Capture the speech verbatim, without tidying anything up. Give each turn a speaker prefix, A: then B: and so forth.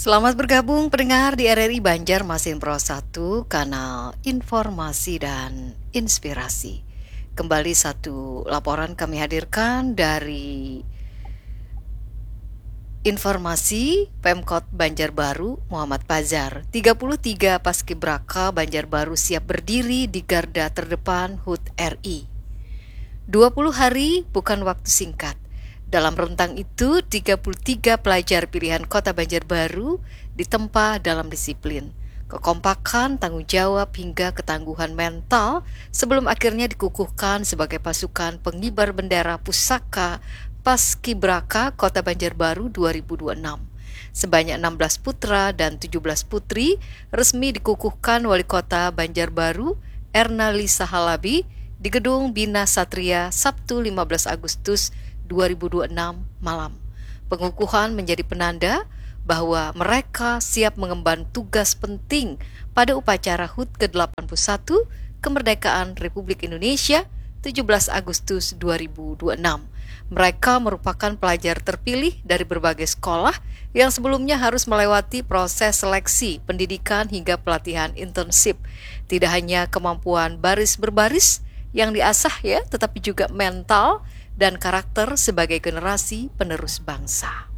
A: Selamat bergabung pendengar di R R I Banjarmasin Pro satu, kanal informasi dan inspirasi. Kembali satu laporan kami hadirkan dari informasi Pemkot Banjarbaru Muhammad Pazar. tiga puluh tiga Paskibraka Banjarbaru siap berdiri di garda terdepan H U T R I. dua puluh hari bukan waktu singkat. Dalam rentang itu, tiga puluh tiga pelajar pilihan Kota Banjarbaru ditempa dalam disiplin, kekompakan, tanggung jawab, hingga ketangguhan mental sebelum akhirnya dikukuhkan sebagai pasukan pengibar bendera pusaka Paskibraka Kota Banjarbaru dua ribu dua puluh enam. Sebanyak enam belas putra dan tujuh belas putri resmi dikukuhkan Wali Kota Banjarbaru Erna Lisa Halabi di Gedung Bina Satria Sabtu lima belas Agustus dua ribu dua puluh enam malam. Pengukuhan menjadi penanda bahwa mereka siap mengemban tugas penting pada upacara H U T ke delapan puluh satu Kemerdekaan Republik Indonesia tujuh belas Agustus dua ribu dua puluh enam. Mereka merupakan pelajar terpilih dari berbagai sekolah yang sebelumnya harus melewati proses seleksi, pendidikan hingga pelatihan internship. Tidak hanya kemampuan baris berbaris yang diasah ya, tetapi juga mental dan karakter sebagai generasi penerus bangsa.